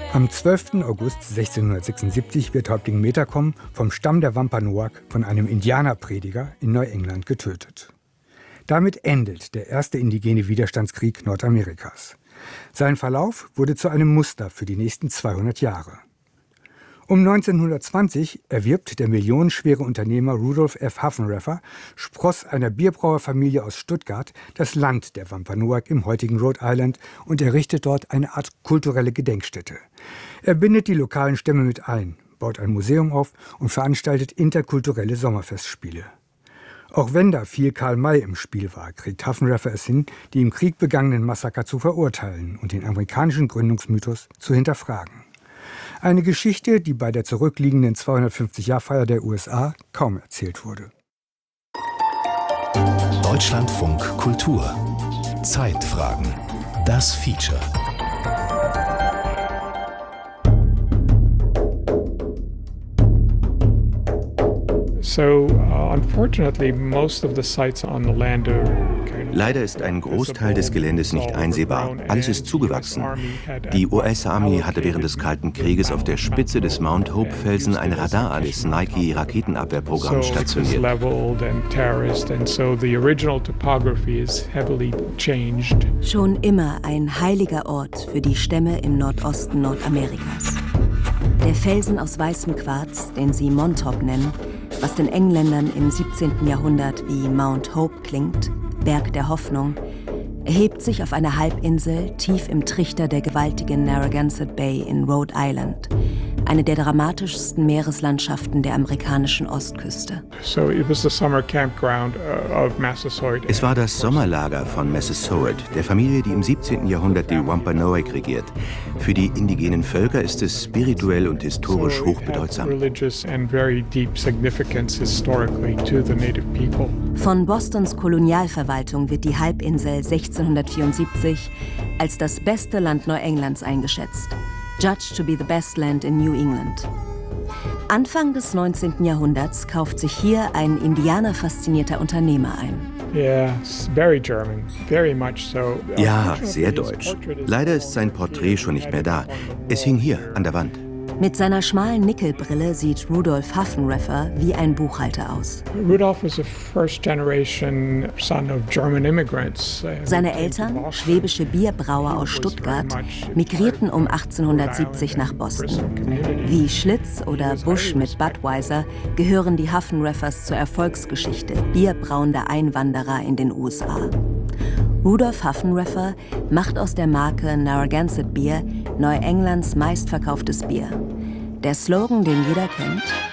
Am 12. August 1676 wird Häuptling Metacom vom Stamm der Wampanoag von einem Indianerprediger in Neuengland getötet. Damit endet der erste indigene Widerstandskrieg Nordamerikas. Sein Verlauf wurde zu einem Muster für die nächsten 200 Jahre. Um 1920 erwirbt der millionenschwere Unternehmer Rudolph F. Haffenreffer, Spross einer Bierbrauerfamilie aus Stuttgart, das Land der Wampanoag im heutigen Rhode Island und errichtet dort eine Art kulturelle Gedenkstätte. Er bindet die lokalen Stämme mit ein, baut ein Museum auf und veranstaltet interkulturelle Sommerfestspiele. Auch wenn da viel Karl May im Spiel war, kriegt Haffenreffer es hin, die im Krieg begangenen Massaker zu verurteilen und den amerikanischen Gründungsmythos zu hinterfragen. Eine Geschichte, die bei der zurückliegenden 250-Jahr-Feier der USA kaum erzählt wurde. Deutschlandfunk Kultur. Zeitfragen. Das Feature. Leider ist ein Großteil des Geländes nicht einsehbar. Alles ist zugewachsen. Die US-Army hatte während des Kalten Krieges auf der Spitze des Mount Hope-Felsen ein Radar des Nike-Raketenabwehrprogramms stationiert. Schon immer ein heiliger Ort für die Stämme im Nordosten Nordamerikas. Der Felsen aus weißem Quarz, den sie Montop nennen, was den Engländern im 17. Jahrhundert wie Mount Hope klingt, Berg der Hoffnung, erhebt sich auf einer Halbinsel tief im Trichter der gewaltigen Narragansett Bay in Rhode Island, eine der dramatischsten Meereslandschaften der amerikanischen Ostküste. Es war das Sommerlager von Massasoit, der Familie, die im 17. Jahrhundert die Wampanoag regiert. Für die indigenen Völker ist es spirituell und historisch hochbedeutsam. Von Bostons Kolonialverwaltung wird die Halbinsel 1674 als das beste Land Neuenglands eingeschätzt. Judged to be the best land in New England. Anfang des 19. Jahrhunderts kauft sich hier ein indianerfaszinierter Unternehmer ein. Ja, sehr deutsch. Leider ist sein Porträt schon nicht mehr da. Es hing hier an der Wand. Mit seiner schmalen Nickelbrille sieht Rudolph Haffenreffer wie ein Buchhalter aus. Seine Eltern, schwäbische Bierbrauer aus Stuttgart, migrierten um 1870 nach Boston. Wie Schlitz oder Busch mit Budweiser gehören die Haffenreffers zur Erfolgsgeschichte bierbrauender Einwanderer in den USA. Rudolph Haffenreffer macht aus der Marke Narragansett Beer Neuenglands meistverkauftes Bier. Der Slogan, den jeder kennt: